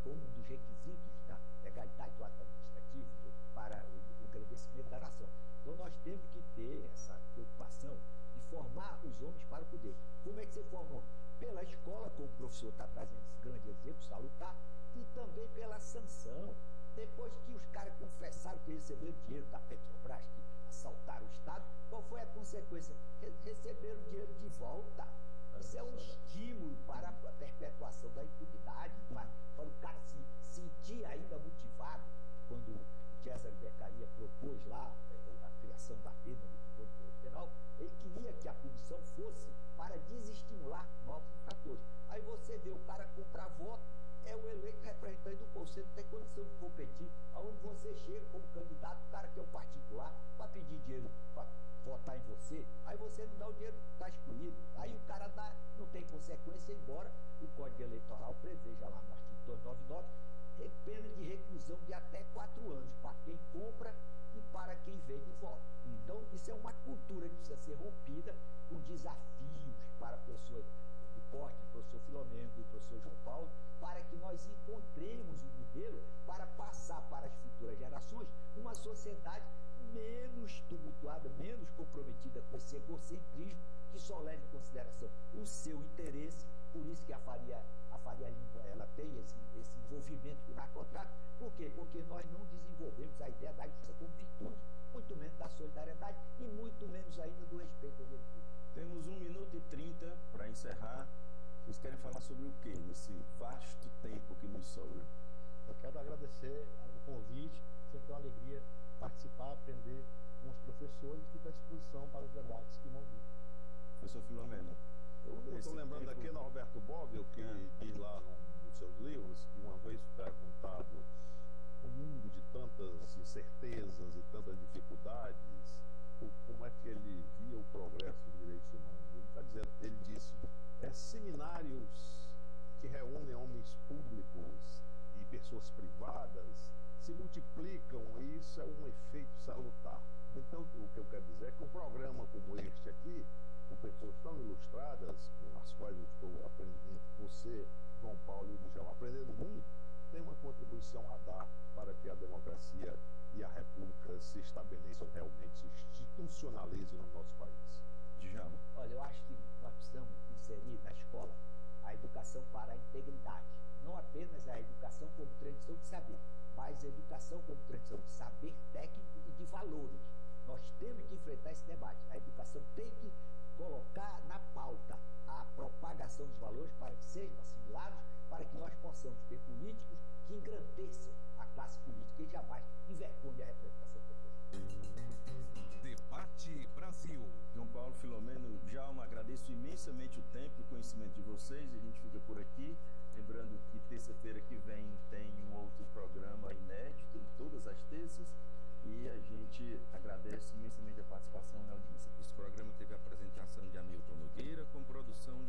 como um dos requisitos da legalidade do ato administrativo para o engrandecimento da nação. Então nós temos que ter essa preocupação de formar os homens para o poder. Como é que você forma o homem? Pela escola, como o professor está trazendo esse grande exemplo salutar, e também pela sanção. Depois que os caras confessaram que receberam dinheiro da Petrobras, que assaltaram o Estado, qual foi a consequência? Receberam dinheiro de volta. Isso é um estímulo para a perpetuação da impunidade, para o cara se sentir ainda motivado. Quando o César Beccaria propôs lá a criação da pena no Código Penal, ele queria que a punição fosse para desestimular novos infratores. Aí você vê o cara comprar voto, é o eleito representante do conselho, não tem condição de competir. Aonde você chega como candidato, o cara que é um particular, para pedir dinheiro para votar em você, aí você não dá o dinheiro, está excluído. Aí o cara não tem consequência, embora o Código Eleitoral preveja lá no artigo 299 pena de reclusão de até 4 anos para quem compra e para quem vende voto. Então, isso é uma cultura que precisa ser rompida com desafios para pessoas do porte do professor Filomeno, do professor João Paulo, para que nós encontremos um modelo para passar para as futuras gerações uma sociedade menos tumultuada, menos comprometida com esse egocentrismo que só leva em consideração o seu interesse. Por isso que a Faria Lima ela tem esse envolvimento com o narcotráfico. Por quê? Porque nós não desenvolvemos a ideia da justiça como virtude, muito menos da solidariedade e muito menos ainda do respeito ao direito público. Temos 1 minuto e 30 para encerrar. Vocês querem falar sobre o quê nesse vasto tempo que nos sobra? Eu quero agradecer o convite, sempre é uma alegria participar, aprender com os professores e fico à disposição para os debates que vão vir. Professor Filomeno. Eu estou lembrando tempo... aqui Norberto Bobbio, que diz lá nos seus livros, que uma vez perguntado o mundo de tantas incertezas e tantas dificuldades, como é que ele via o progresso dos direitos humanos. Ele disse, seminários que reúnem homens públicos e pessoas privadas se multiplicam e isso é um efeito salutar. Então, o que eu quero dizer é que um programa como este aqui, com pessoas tão ilustradas, com as quais eu estou aprendendo, você, João Paulo e o Djalma, aprendendo muito, tem uma contribuição a dar para que a democracia e a república se estabeleçam realmente, se institucionalizem no nosso país. Djalma. Olha, eu acho que nós precisamos inserir na escola a educação para a integridade. Não apenas a educação como tradição de saber, mas a educação como tradição de saber técnico e de valores. Nós temos que enfrentar esse debate. A educação tem que colocar na pauta a propagação dos valores para que sejam assimilados, para que nós possamos ter políticos que engrandeçam a classe política e jamais envergonhem a representação popular. Debate Brasil. João Paulo, Filomeno, Djalma, agradeço imensamente o tempo e o conhecimento de vocês. A gente fica por aqui. Lembrando que terça-feira que vem tem um outro programa inédito, todas as terças. E a gente agradece imensamente a participação e a audiência. Esse programa teve a apresentação de Hamilton Nogueira, com produção de